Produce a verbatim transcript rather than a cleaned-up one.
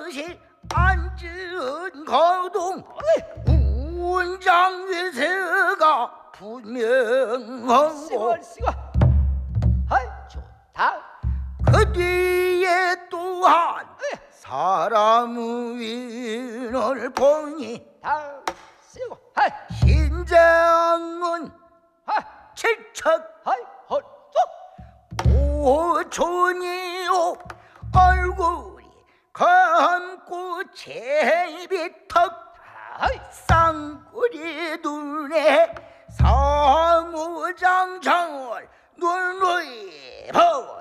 거실 앉은 거동 운장위세가 분명하고 시골 시골 아이 좋다 그 뒤에 또한 사람 위인을 보니 다 시골 아이 흰장은 아이 칠척 아이 헛쏙 오촌이요 얼굴이 검고 제비턱 아이 쌍꼬리 눈에 사무장장을 눈을 보